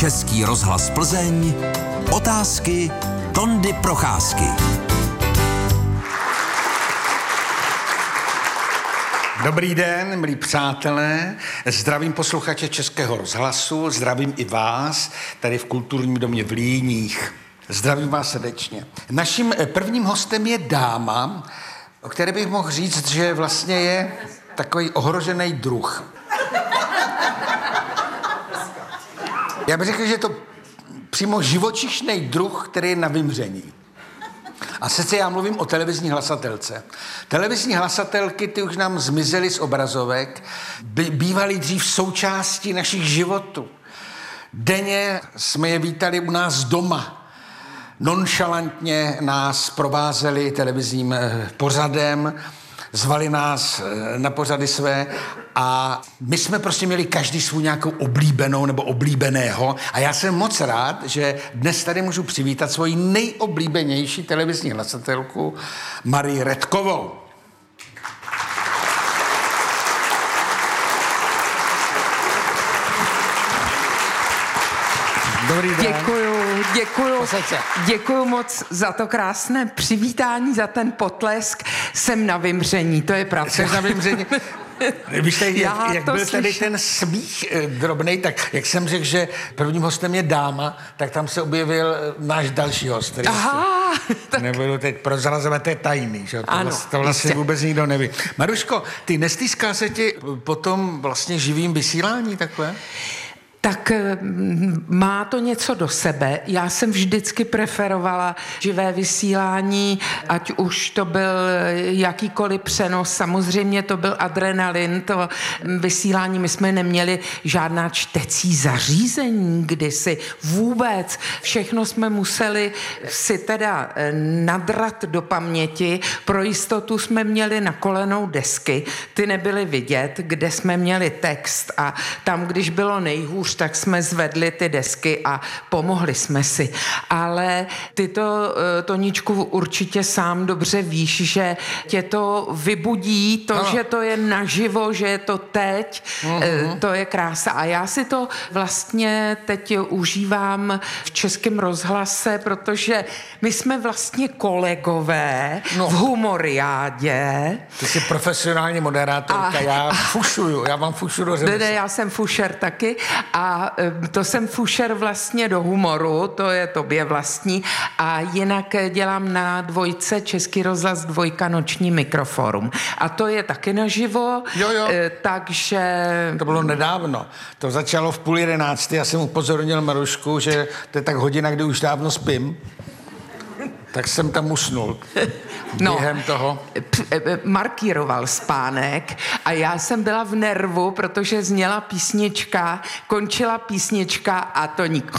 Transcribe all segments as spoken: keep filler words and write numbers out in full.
Český rozhlas Plzeň. Otázky Tondy Procházky. Dobrý den, milí přátelé, zdravím posluchače Českého rozhlasu, zdravím i vás tady v Kulturním domě v Líních. Zdravím vás srdečně. Naším prvním hostem je dáma, o které bych mohl říct, že vlastně je takový ohrožený druh. Já bych řekl, že je to přímo živočišný druh, který je na vymření. A sice já mluvím o televizní hlasatelce. Televizní hlasatelky, ty už nám zmizely z obrazovek, bývaly dřív součástí našich životů. Denně jsme je vítali u nás doma. Nonšalantně nás provázeli televizním pořadem, zvali nás na pořady své a my jsme prostě měli každý svou nějakou oblíbenou nebo oblíbeného a já jsem moc rád, že dnes tady můžu přivítat svoji nejoblíbenější televizní hlasatelku Marii Redkovou. Dobrý den. Děkuju, děkuju, děkuju moc za to krásné přivítání, za ten potlesk. Jsem na vymření, to je pravda. Jsem na vymření. Víš, tady, jak, jak byl slyším. tady ten smích eh, drobnej, tak jak jsem řekl, že prvním hostem je dáma, tak tam se objevil náš další host. Aha, tak... Nebudu teď prozrazovat, to je tajný, že? To, ano, vlastně, to vlastně jistě. Vůbec nikdo neví. Maruško, ty nestýská se ti potom vlastně živým vysílání takové? Tak má to něco do sebe. Já jsem vždycky preferovala živé vysílání, ať už to byl jakýkoliv přenos, samozřejmě to byl adrenalin, to vysílání, my jsme neměli žádná čtecí zařízení kdysi vůbec. Všechno jsme museli si teda nadrat do paměti, pro jistotu jsme měli na kolenou desky, ty nebyly vidět, kde jsme měli text a tam, když bylo nejhůř, tak jsme zvedli ty desky a pomohli jsme si. Ale ty to, Toničku, určitě sám dobře víš, že tě to vybudí, to, no. Že to je naživo, že je to teď, mm-hmm. To je krása. A já si to vlastně teď užívám v Českém rozhlase, protože my jsme vlastně kolegové no. v Humoriádě. Ty jsi profesionální moderátorka, a, já fušuju, já vám fušu do řemesla. Ne, já jsem fušer taky a to jsem fušer vlastně do humoru, to je tobě vlastní a jinak dělám na dvojce Český rozhlas dvojka noční mikroforum a to je taky naživo, jo, jo. takže... To bylo nedávno, to začalo v půl jedenácti, já jsem upozornil Marušku, že to je tak hodina, kdy už dávno spím. Tak jsem tam usnul během no, toho. P- markíroval spánek a já jsem byla v nervu, protože zněla písnička, končila písnička a to nik.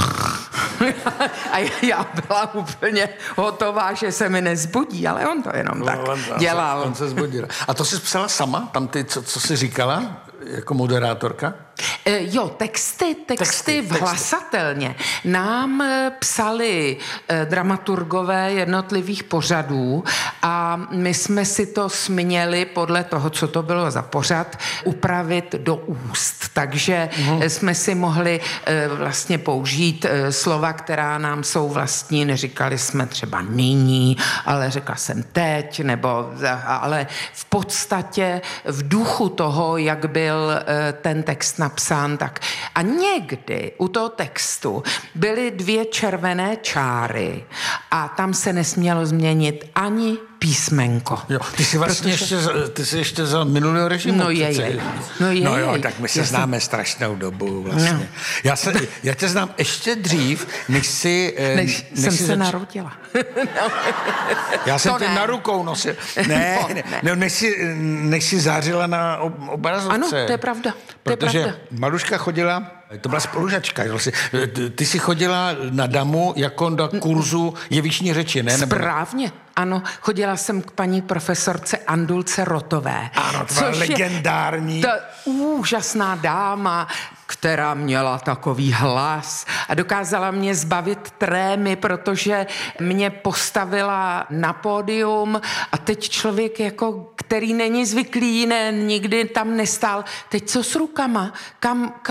A já byla úplně hotová, že se mi nezbudí, ale on to jenom no, tak on, dělal. On se zbudil. A to jsi psala sama? Tam ty, co, co jsi říkala jako moderátorka? E, jo, texty, texty, texty v hlasatelně. Nám psali e, dramaturgové jednotlivých pořadů a my jsme si to směli podle toho, co to bylo za pořad, upravit do úst. Takže uhum. jsme si mohli e, vlastně použít e, slova, která nám jsou vlastní. Neříkali jsme třeba nyní, ale řekla jsem teď, nebo ale v podstatě v duchu toho, jak byl e, ten text napsán, tak. A někdy u toho textu byly dvě červené čáry a tam se nesmělo změnit ani písmenko. Jo, ty jsi vlastně protože... ještě, ty jsi ještě za minulého režimu. No je, je. No, je, no jo, je. tak my se já známe jsem... strašnou dobu vlastně. No. Já, se, já tě znám ještě dřív, než jsi... Než, než jsem se zač... narodila. no. Já jsem tě na rukou nosil. Ne, no, ne. ne než, jsi, než jsi zářila na obrazovce. Ano, to je pravda. Protože je pravda. Maruška chodila, to byla spolužačka, ty jsi chodila na damu jako na kurzu jevištní řeči, ne? Správně, ano. Chodila jsem k paní profesorce Andulce Rotové. Ano, to byla legendární. Ta úžasná dáma, která měla takový hlas a dokázala mě zbavit trémy, protože mě postavila na pódium a teď člověk, jako, který není zvyklý, ne, nikdy tam nestál, teď co s rukama? Kam,